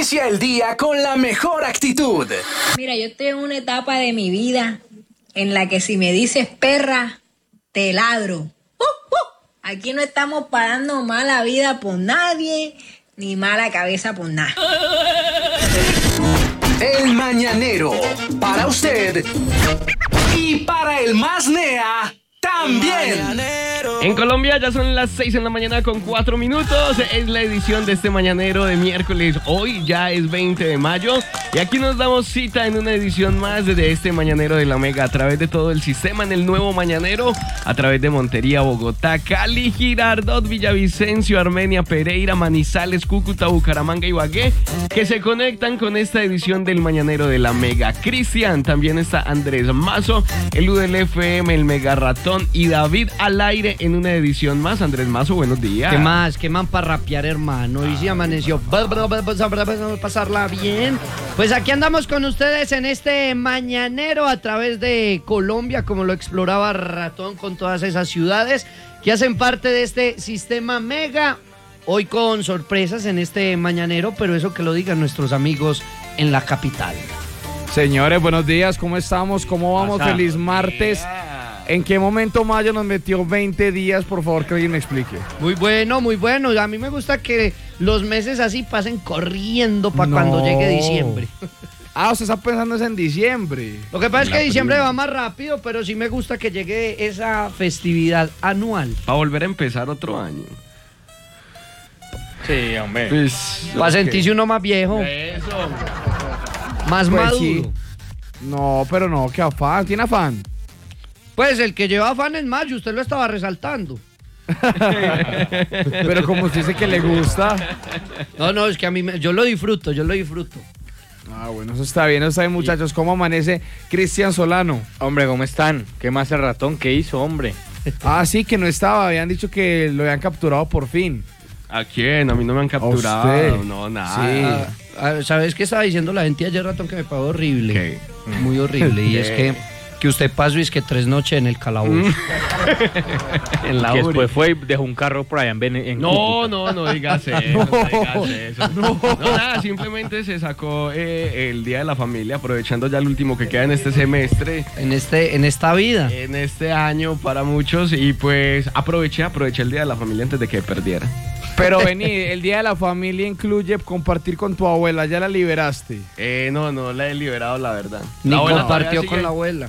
Inicia el día con la mejor actitud. Mira, yo estoy en una etapa de mi vida en la que si me dices perra, te ladro. Aquí no estamos pagando mala vida por nadie, ni mala cabeza por nada. El Mañanero, para usted y para el más nea también. En Colombia ya son las 6 de la mañana con 4 minutos. Es la edición de este Mañanero de miércoles. Hoy ya es 20 de mayo. Y aquí nos damos cita en una edición más de este Mañanero de la Mega a través de todo el sistema en el nuevo Mañanero. A través de Montería, Bogotá, Cali, Girardot, Villavicencio, Armenia, Pereira, Manizales, Cúcuta, Bucaramanga y Ibagué, que se conectan con esta edición del Mañanero de la Mega. Cristian, también está Andrés Mazo, el UDLFM, el Mega Ratón y David al aire en una edición más. Andrés Mazo, buenos días. ¿Qué más? ¿Qué man para rapear, hermano? Y si amaneció, pasarla bien. Pues aquí andamos con ustedes en este Mañanero a través de Colombia, como lo exploraba Ratón, con todas esas ciudades que hacen parte de este sistema Mega. Hoy con sorpresas en este Mañanero, pero eso que lo digan nuestros amigos en la capital. Señores, buenos días, ¿cómo estamos? ¿Cómo vamos? Feliz martes. ¿En qué momento Mayo nos metió 20 días? Por favor, que alguien me explique. Muy bueno, muy bueno. A mí me gusta que los meses así pasen corriendo para cuando llegue diciembre. Ah, usted está pensando en diciembre. Lo que pasa es que diciembre va más rápido, pero sí me gusta que llegue esa festividad anual. Para volver a empezar otro año. Sí, hombre. Pues, para sentirse uno más viejo. Eso. Más Pues maduro. sí. No, pero no, qué afán. ¿Tiene afán? Pues el que lleva afán es Mayo, usted lo estaba resaltando. Pero como usted dice que le gusta. No, es que a mí yo lo disfruto. Ah, bueno, eso está bien, muchachos. ¿Cómo amanece Cristian Solano? Hombre, ¿cómo están? ¿Qué más el ratón? ¿Qué hizo, hombre? Ah, sí, que no estaba. Habían dicho que lo habían capturado por fin. ¿A quién? A mí no me han capturado. ¿A usted? No, nada. Sí. ¿Sabes qué estaba diciendo la gente ayer, Ratón, que me pagó horrible? ¿Qué? Muy horrible. Y es que usted pasó y es que 3 noches en el calabozo. En la que URI. después fue y dejó un carro por allá en No digas eso, no digas eso. No, nada, simplemente se sacó el Día de la Familia, aprovechando ya el último que queda en este semestre. En esta vida. En este año para muchos, y pues aproveché el Día de la Familia antes de que perdiera. Pero vení, el Día de la Familia incluye compartir con tu abuela. ¿Ya la liberaste? No la he liberado, la verdad. Ni La abuela compartió todavía con sigue. la abuela.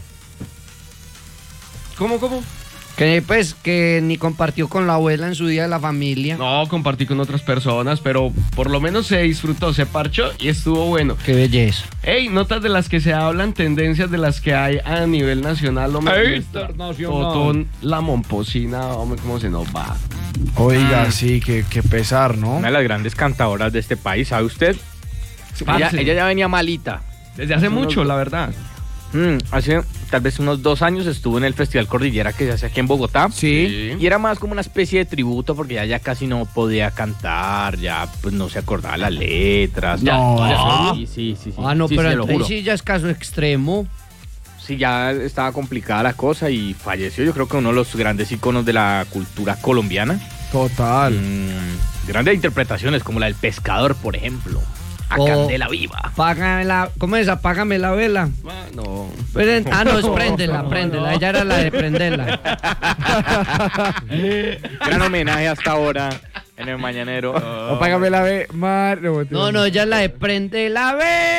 ¿Cómo? Que ni compartió con la abuela en su Día de la Familia. No, compartí con otras personas, pero por lo menos se disfrutó, se parchó y estuvo bueno. Qué belleza. Ey, notas de las que se hablan, tendencias de las que hay a nivel nacional, hombre. Internacional. Totón, la momposina, hombre, cómo se nos va. Oiga, sí, qué pesar, ¿no? Una de las grandes cantadoras de este país, ¿sabe usted? Ella ya venía malita. Desde hace mucho, la verdad. Hace tal vez unos 2 años estuvo en el Festival Cordillera que se hace aquí en Bogotá. Sí. Y era más como una especie de tributo porque ya casi no podía cantar, ya pues no se acordaba las letras. Sí. No, Sí, pero se lo ahí juro. sí ya es caso extremo. Sí, ya estaba complicada la cosa y falleció. Yo creo que uno de los grandes iconos de la cultura colombiana. Total. Grandes interpretaciones como la del Pescador, por ejemplo. A Candela Viva. ¿Cómo es? Apágame la vela. No. No, es préndela. Ella era la de prenderla. Gran homenaje hasta ahora en el Mañanero. Apágame la ve, No, ella es la de prende la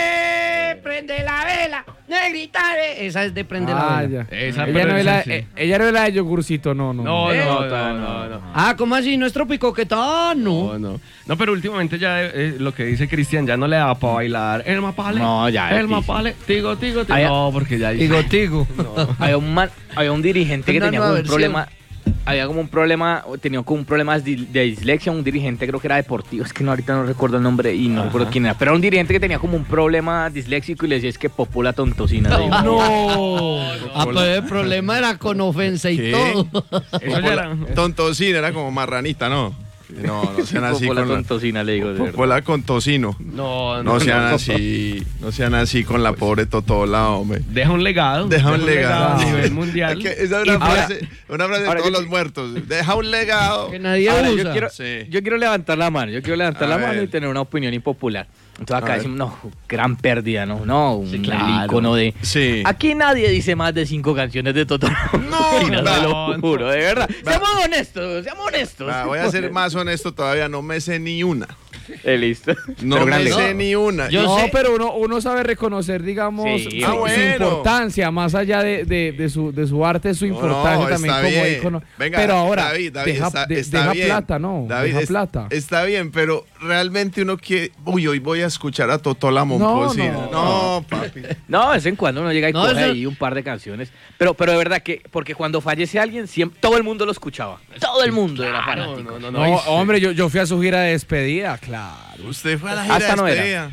vela, negrita. Esa es de prende la vela. Ya. Esa, Ella pero no es la, sí. ella no es la de yogurcito, no. No. ¿Cómo así? ¿No es tropicoquetano? No, pero últimamente ya lo que dice Cristian ya no le da para bailar. El mapale. No, ya es El mapale. Tigo. Ay, No, porque ya dice. Tigo. Había un dirigente que Una tenía nueva como un versión. problema. Tenía como un problema de dislexia, un dirigente creo que era deportivo, es que ahorita no recuerdo el nombre y no recuerdo quién era, pero era un dirigente que tenía como un problema disléxico y le decía es que popó la tontosina. Pero el problema era con ofensa y todo. Eso ya era. Tontosina era como marranita, ¿no? No sean así Popola con con tocina, le digo, de verdad. Popola con tocino. No sean así, no sean así con la pobre Totola, hombre. Deja un legado. Deja un legado a nivel mundial. Es que esa es una frase de ahora todos yo- los muertos. Deja un legado. Que nadie Ahora, usa. Sí. yo quiero levantar la mano, A mano ver. y tener una opinión impopular. Entonces A acá ver. decimos, no, gran pérdida, ¿no? Un claro. icono de... Sí. Aquí nadie dice más de 5 canciones de Totoro. No, Mira, va. te lo juro, de verdad. Seamos honestos. Voy a ser más honesto todavía, no me sé ni una. Listo. No Pero gran me legado. sé ni una. Yo no, sé. pero uno sabe reconocer, digamos, Sí, su bueno. importancia, más allá de su arte, su importancia No, también está como bien. ícono. Venga, pero ahora, David, deja, está deja bien. plata, ¿no? David, deja plata. Está bien, pero realmente uno quiere... Uy, hoy voy a escuchar a Totola Momposina. No, papi. No, de vez en cuando uno llega y No, coge eso- ahí un par de canciones. Pero de verdad que, porque cuando fallece alguien, siempre, todo el mundo lo escuchaba. Todo el mundo era fanático. No, hombre, yo fui a su gira de despedida, claro. Usted fue a la gira Hasta de no era. despedida.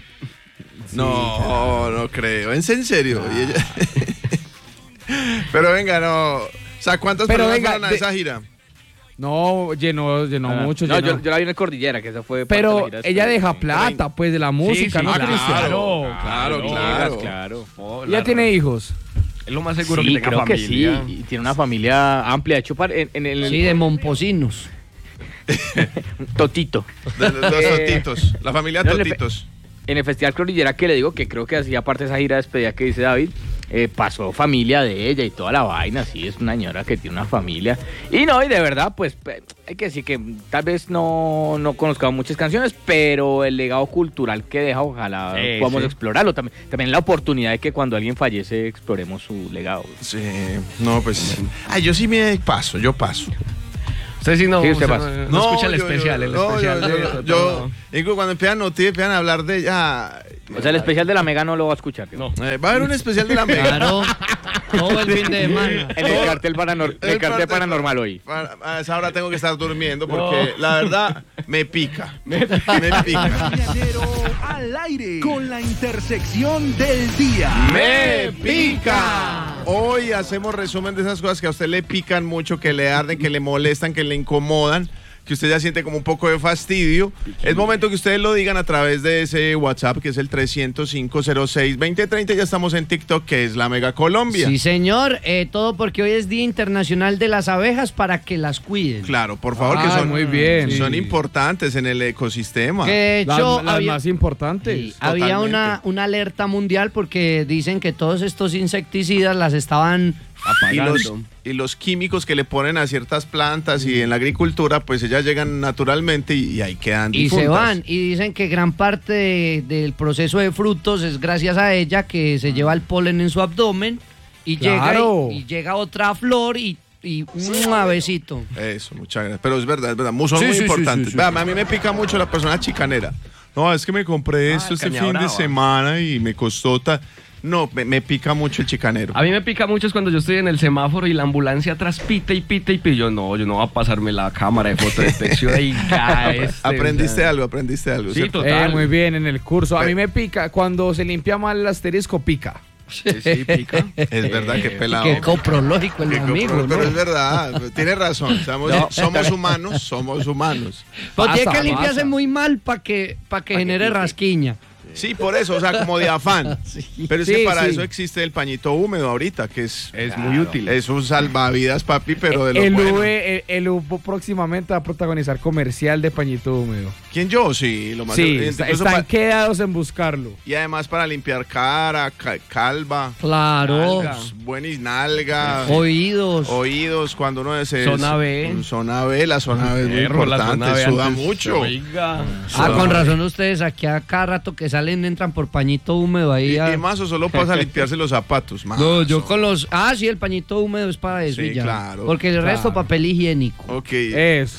No creo. ¿En serio? Y ella- Pero venga, no. O sea, ¿cuántas Pero personas venga, fueron a esa gira? No, llenó mucho. No, llenó. yo la vi en el Cordillera, que esa fue parte de la Pero gira de ella despedida. deja plata, pues, de la música, sí, ¿no, claro, Cristian? Claro. ¿Ya tiene hijos? Es lo más seguro Sí, que tenga creo que familia. sí. Y tiene una familia amplia. De hecho, en el Sí, de momposinos. Totito. Los Totitos. La familia No, Totitos. En el Festival Cordillera, que le digo que creo que hacía parte de esa gira de despedida que dice David, pasó familia de ella y toda la vaina. Sí, es una señora que tiene una familia. Y de verdad, pues hay que decir que tal vez no conozcamos muchas canciones, pero el legado cultural que deja, ojalá Sí, podamos sí. explorarlo. También la oportunidad de que cuando alguien fallece exploremos su legado. Sí. No, pues. Ay, yo sí me paso, yo paso. Usted sí no, Sí, usted usted pasa. no escucha el especial, el especial. Yo digo, cuando empiezan noticias, empiezan a hablar de ella. O sea, el especial de la Mega no lo va a escuchar. No. Va a haber un especial de la Mega. Claro. Todo el fin de semana. En el cartel, paranormal hoy. A esa hora tengo que estar durmiendo porque la verdad me pica. Me pica. Mañanero al aire con la intersección del día. ¡Me pica! Hoy hacemos resumen de esas cosas que a usted le pican mucho, que le arden, que le molestan, que le incomodan, que usted ya siente como un poco de fastidio. Es momento que ustedes lo digan a través de ese WhatsApp que es el 305-06-2030. Ya estamos en TikTok, que es la Mega Colombia. Sí, señor. Todo porque hoy es Día Internacional de las Abejas para que las cuiden. Claro, por favor, que son muy bien. Son importantes en el ecosistema. Que de hecho, Las había, más importantes. sí, había Totalmente. una alerta mundial porque dicen que todos estos insecticidas las estaban... Y los químicos que le ponen a ciertas plantas y en la agricultura, pues ellas llegan naturalmente y ahí quedan Y difuntas. se van, y dicen que gran parte del proceso de frutos es gracias a ella que se lleva el polen en su abdomen y, Claro. llega otra flor y un besito. Eso, muchas gracias. Pero es verdad, son Sí, muy sí, sí, importantes. sí, sí. Vea, a mí me pica mucho la persona chicanera. No, es que me compré esto este caña fin de brava. semana y me costó No, me pica mucho el chicanero. A mí me pica mucho es cuando yo estoy en el semáforo y la ambulancia atrás pita y pita y pita. Yo no voy a pasarme la cámara de fotodetección y cae. Aprendiste algo, Sí, ¿cierto? total. Muy bien en el curso. A mí me pica cuando se limpia mal el asterisco, pica. Sí, pica. Es verdad que pelado. Qué coprológico el Qué amigo, ¿no? Pero es verdad, tiene razón. Somos humanos. Pero tiene Pasa, que limpiarse pasa. muy mal para que genere rasquiña. Sí, por eso, o sea, como de afán. Pero es que Sí, para sí. eso existe el pañito húmedo ahorita, que es muy útil. Es un salvavidas, papi, pero de lo El bueno. el UV próximamente va a protagonizar comercial de pañito húmedo. ¿Quién yo? Sí, lo más Sí, incluso están quedados en buscarlo. y además para limpiar cara, calva, Claro. buenas nalgas, Oídos. oídos, cuando uno es Zona B. Zona B, la zona B es muy Perro, la importante, zona B suda antes. mucho. Oiga. Con razón ustedes aquí a cada rato que salen entran por pañito húmedo ahí. Y más o solo pasa a limpiarse los zapatos, más. No, yo con los... Ah, sí, el pañito húmedo es para eso Sí, y ya. claro, Porque el resto claro. papel higiénico. Ok, Eso.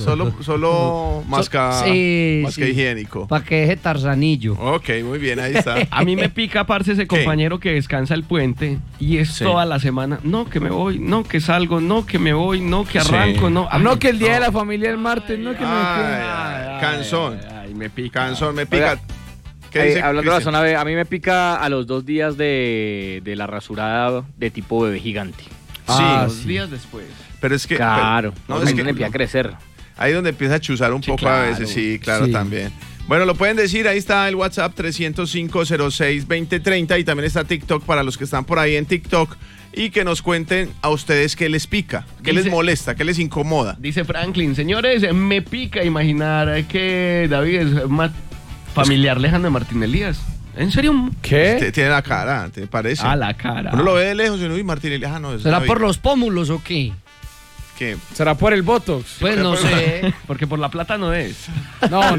solo masca sí, sí. higiénico. Para que deje tarzanillo. Ok, muy bien, ahí está. A mí me pica, parce, ese compañero que descansa el puente y es Sí. toda la semana. No, que me voy, no, que salgo, no, que me voy, no, que arranco, Sí. no. No, que el día de la familia el martes, no, que no. Ay, cansón. Ay, me pica. Cansón, me pica. Oiga, ¿Qué dice hablando de la Cristian? zona B, a mí me pica a los 2 días de la rasurada de tipo bebé gigante. Sí, Dos días después. pero es que... Claro, no, no, es es que que empieza a crecer. ahí donde empieza a chuzar un poco a veces. Sí, claro, también. Bueno, lo pueden decir, ahí está el WhatsApp 305-06-2030 y también está TikTok para los que están por ahí en TikTok y que nos cuenten a ustedes qué les pica, qué les molesta, qué les incomoda. Dice Franklin, señores, me pica imaginar que David es más familiar lejano de Martín Elías. ¿En serio? ¿Qué? Tiene la cara, ¿te parece? La cara. Uno lo ve de lejos y uno, uy, Martín Elías, no. ¿Será por los pómulos o qué? ¿Qué? ¿Será por el Botox? Pues no sé. Porque por la plata no es. No,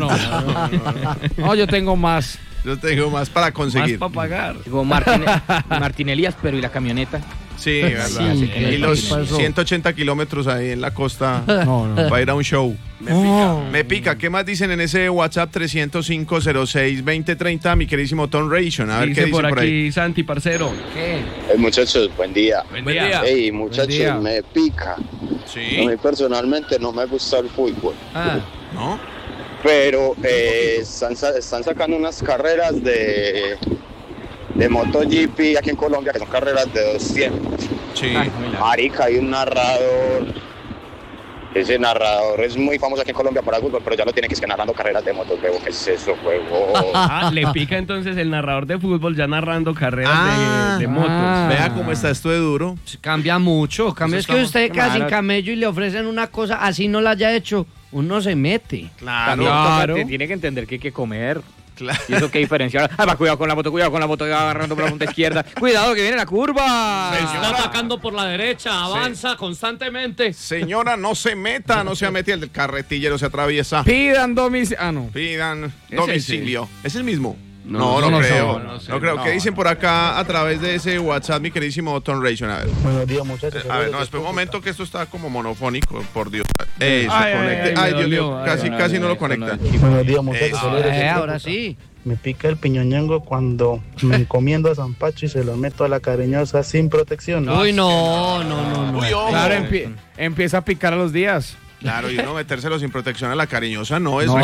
yo tengo más. Yo tengo más para conseguir. Más para pagar. Digo, Martín Elías, pero ¿y la camioneta? Sí, verdad. Sí, y los pasó? 180 kilómetros ahí en la costa para ir a un show. Me pica. ¿Qué más dicen en ese WhatsApp 305-06-2030, mi queridísimo Tom Ration? A ver dice qué dice por ahí. aquí Santi, parcero. ¿Qué? Muchachos, buen día. Buen día. Hey, muchachos, me pica. Sí. A mí personalmente no me gusta el fútbol. ¿No? Pero están sacando unas carreras de MotoGP aquí en Colombia, que son carreras de 200. Sí. Marica, hay un narrador. Ese narrador es muy famoso aquí en Colombia para fútbol, pero ya lo tiene que estar narrando carreras de motos. Luego, ¿qué es eso, juego? Le pica entonces el narrador de fútbol ya narrando carreras de motos. Vea cómo está esto de duro. Cambia mucho. Es que usted queda sin camello y le ofrecen una cosa, así no la haya hecho, uno se mete. Claro. Tiene que entender que hay que comer. Claro. ¿Y eso qué diferencia? Va, cuidado con la moto, va agarrando por la punta izquierda. Cuidado que viene la curva. Está atacando por la derecha, avanza constantemente. Señora, no se meta, no se mete, el carretillero se atraviesa. Pidan domicilio. Pidan domicilio. ¿Es el mismo? No creo. sé. No creo. ¿Qué dicen por acá a través de ese WhatsApp, mi queridísimo Tom Ration? A ver. Buenos días, muchachos. A ver, no, espera un momento que esto está como monofónico, por Dios. Eso, Ay, conecte. me Ay, Dios mío, dolió. casi no lo conecta. Buenos días, muchachos. Ahora sí. Me pica el piñoñengo cuando me encomiendo a San Pacho y se lo meto a la cariñosa sin protección. Uy, no. Uy, ojo. Claro, empieza a picar a los días. Claro, y uno metérselo sin protección a la cariñosa no es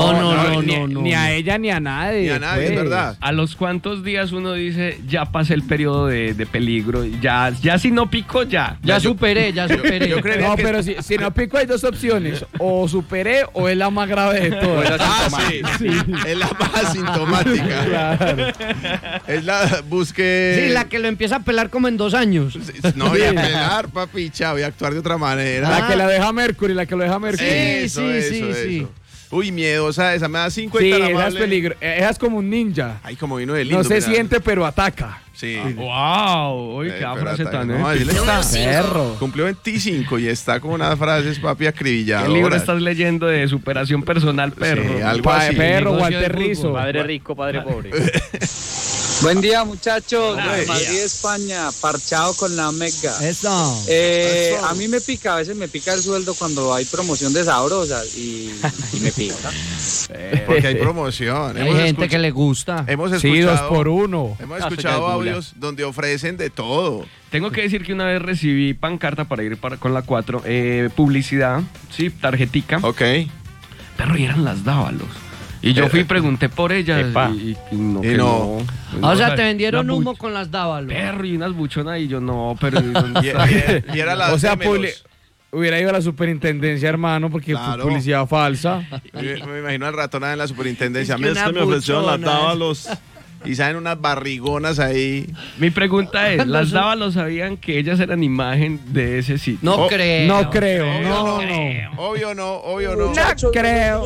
Ni a ella ni a nadie. Ni a nadie, es verdad. ¿A los cuántos días uno dice, ya pasé el periodo de peligro? Ya si no pico, ya. Ya superé. Yo creería No, que pero si no pico hay dos opciones. O superé o es la más grave de todas. sí. Es la más asintomática. Claro. Es la busque. Sí, la que lo empieza a pelar como en 2 años. No voy a pelar, papi, chao, voy a actuar de otra manera. La que la deja Mercury, la que lo deja Mercury. Eso. Uy, miedosa esa, me da 50 Sí, la esa es amable. peligro. Esa es como un ninja. Ay, como vino de lindo. No se mira. siente, pero ataca. Sí. ¡Wow! Uy, qué Pero frase ataca, tan, no, él está Perro. cumplió 25 y está con unas frases, papi, acribilladoras. ¿Qué libro estás leyendo de superación personal, perro? Sí, algo así. Perro, Negocio de Walter fútbol. Rizzo. Padre rico, padre pobre. Buen día, muchachos. Madrid, España, parchado con la Mega. Eso. A mí me pica, a veces me pica el sueldo cuando hay promoción de sabrosas y me pica. Porque hay promoción. Hay gente que le gusta. Hemos Sí, escuchado, 2 por 1. Hemos Eso ya escuchado es gula. audios donde ofrecen de todo. Tengo que decir que una vez recibí pancarta para ir con la 4, publicidad, sí, tarjetica. Ok. Perro, y eran las Dávalos. Y yo fui y pregunté por ellas Epa. y no. Y que no. O sea, te vendieron Una humo con las Dávalos. Perro y unas buchonas y yo no, pero ¿dónde Y, está? y era la O sea, Démelos. hubiera ido a la superintendencia, hermano, porque Claro. fue publicidad falsa. Me imagino al ratón en la superintendencia. Es que Es una que me ofrecieron las buchona. Dávalos. Y salen unas barrigonas ahí. Mi pregunta es, ¿las Dávalos sabían que ellas eran imagen de ese sitio? No creo. No creo, no. Obvio no. No creo.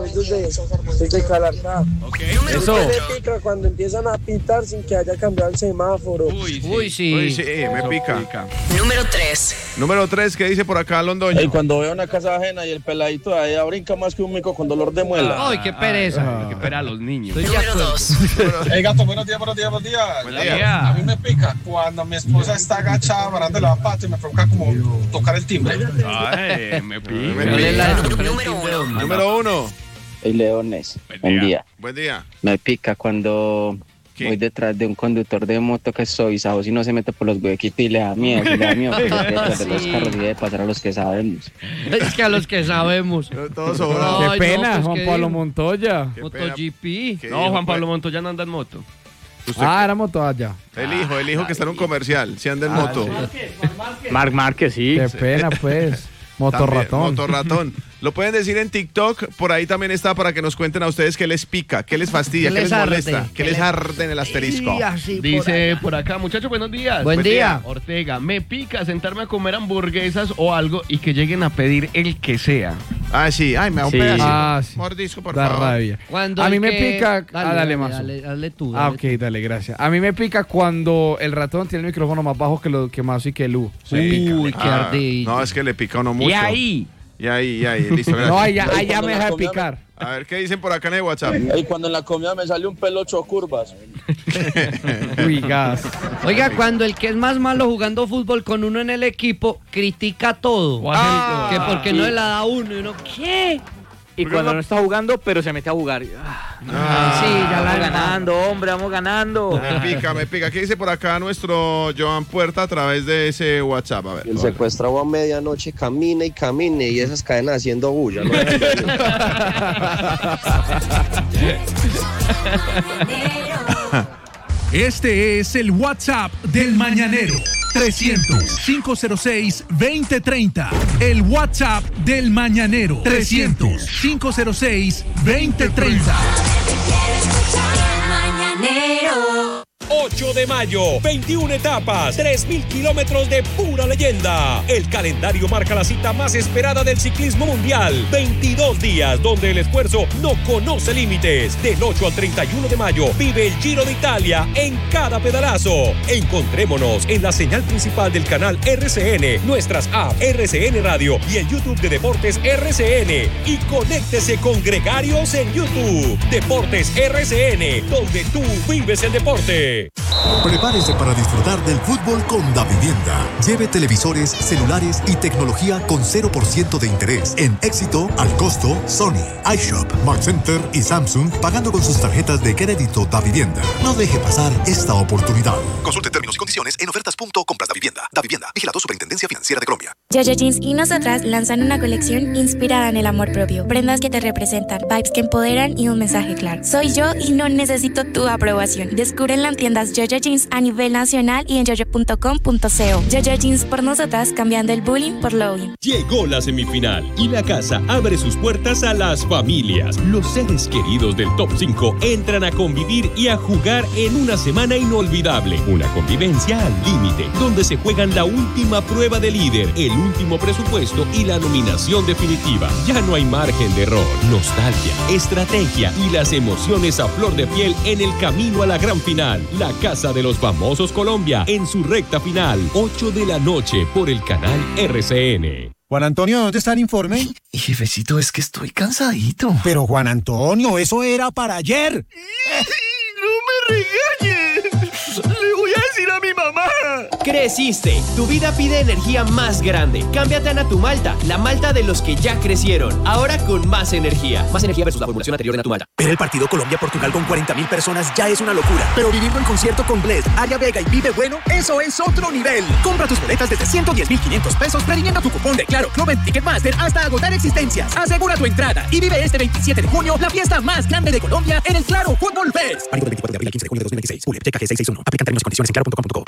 Desde Calarcá. Eso. Me pica cuando empiezan a pitar sin que haya cambiado el semáforo. Uy, Uy, sí. Uy, sí, me pica. Número 3. Número 3, ¿qué dice por acá Londoño? Y cuando veo una casa ajena y el peladito de ahí brinca más que un mico con dolor de muela. Ay, qué pereza. Que espera a los niños. Estoy de Número acuerdo. 2. Gato, buenos días. Buen día. A mí me pica cuando mi esposa está agachada parando la pata y me provoca como tocar el timbre. Ay, me pica. ¿Cuál es la de Número 1. Número 1. Hey, leones, Buen día. Buen día. Me pica cuando ¿Qué? voy detrás de un conductor de moto que soy suavizado si no se mete por los huequitos y le da miedo, que pues, detrás de los Sí. carros y debe pasar a los que sabemos. Es que a los que sabemos. Todo sobrado. Ay, Qué no, pena, pues, Juan ¿qué Pablo digo? Montoya. Qué MotoGP. ¿Qué No, dijo, Juan Pablo pues? Montoya no anda en moto. Usted- Era Montoya. El hijo que está en un comercial, si anda en moto. Marc Márquez, sí. Qué pena, pues. También, Motorratón. Motorratón. Lo pueden decir en TikTok, por ahí también está para que nos cuenten a ustedes qué les pica, qué les fastidia, qué les molesta, qué les arde en el asterisco. Dice por acá, muchachos, buenos días. Buen día. Ortega, me pica sentarme a comer hamburguesas o algo y que lleguen a pedir el que sea. Ah, sí, ay, me da un pedacito. Sí. Mordisco, por Da favor. rabia. Cuando A mí el me que- pica... Dale, Mazo. dale tú. Ah, ok, dale, gracias. A mí me pica cuando el ratón tiene el micrófono más bajo que Mazo y que Lu. Uy, qué ardillo. No, es que le pica a uno mucho. Y ahí. Y ahí, listo, gracias. No, allá me deja de picar. A ver, ¿qué dicen por acá en el WhatsApp? Y cuando en la comida me sale un pelo 8 curvas. Uy, gas. Oiga, cuando el que es más malo jugando fútbol con uno en el equipo critica todo. Que porque no le la da uno y uno, ¿qué? Y cuando no está jugando, pero se mete a jugar. Sí, ya la Vamos ganando, hombre, vamos ganando. Me pica. ¿Qué dice por acá nuestro Joan Puerta a través de ese WhatsApp? A ver. El secuestrado a medianoche camina y camine y esas cadenas haciendo bulla. ¿No? Este es el WhatsApp del Mañanero. 300-506-2030. El WhatsApp del Mañanero. 300-506-2030. 8 de mayo, 21 etapas, 3.000 kilómetros de pura leyenda. El calendario marca la cita más esperada del ciclismo mundial. 22 días donde el esfuerzo no conoce límites. Del 8 al 31 de mayo vive el Giro de Italia en cada pedalazo. Encontrémonos en la señal principal del canal RCN, nuestras apps RCN Radio y el YouTube de Deportes RCN. Y conéctese con Gregarios en YouTube. Deportes RCN, donde tú vives el deporte. Prepárese para disfrutar del fútbol con Davivienda. Lleve televisores, celulares y tecnología con 0% de interés. En Éxito, al costo, Sony, iShop, Mark Center y Samsung, pagando con sus tarjetas de crédito Davivienda. No deje pasar esta oportunidad. Consulte términos y condiciones en ofertas.compras Davivienda. Davivienda, vigilado Superintendencia Financiera de Colombia. JoJo Jeans y nosotras lanzan una colección inspirada en el amor propio. Prendas que te representan, vibes que empoderan y un mensaje claro. Soy yo y no necesito tu aprobación. Descubren en tiendas JoJo Jeans a nivel nacional y en jojo.com.co. JoJo Jeans por nosotras, cambiando el bullying por loving. Llegó la semifinal y la casa abre sus puertas a las familias. Los seres queridos del Top 5 entran a convivir y a jugar en una semana inolvidable. Una convivencia al límite, donde se juegan la última prueba de líder, el último presupuesto y la nominación definitiva. Ya no hay margen de error, nostalgia, estrategia y las emociones a flor de piel en el camino a la gran final. La Casa de los Famosos Colombia en su recta final, 8 de la noche por el canal RCN. Juan Antonio, ¿dónde está el informe? Jefecito, es que estoy cansadito. Pero Juan Antonio, eso era para ayer. ¡No me regañes! ¡Le voy a decir a mi mamá! Creciste. Tu vida pide energía más grande. Cámbiate a Natumalta, la malta de los que ya crecieron. Ahora con más energía. Más energía versus la formulación anterior de Natumalta. Ver el partido Colombia-Portugal con 40.000 personas ya es una locura. Pero vivirlo en concierto con Bled, Aria Vega y Vive Bueno, eso es otro nivel. Compra tus boletas desde 110.500 pesos previniendo tu cupón de Claro Club en Ticketmaster hasta agotar existencias. Asegura tu entrada y vive este 27 de junio la fiesta más grande de Colombia en el Claro Fútbol Fest. Válido del 24 de abril al 15 de junio de 2026. ULEP TKG 661. Aplican términos y condiciones en claro.com.co.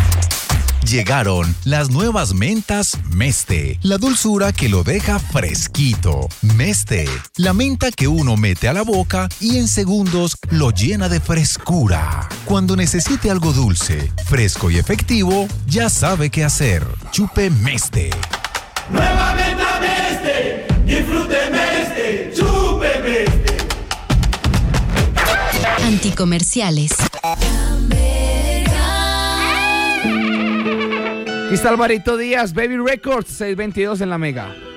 Llegaron las nuevas mentas Meste, la dulzura que lo deja fresquito. Meste, la menta que uno mete a la boca y en segundos lo llena de frescura. Cuando necesite algo dulce, fresco y efectivo, ya sabe qué hacer. Chupe Meste. Nueva menta Meste, disfrute Meste, chupe Meste. Anticomerciales. Aquí está Alvarito Díaz, Baby Records, 622 en la Mega.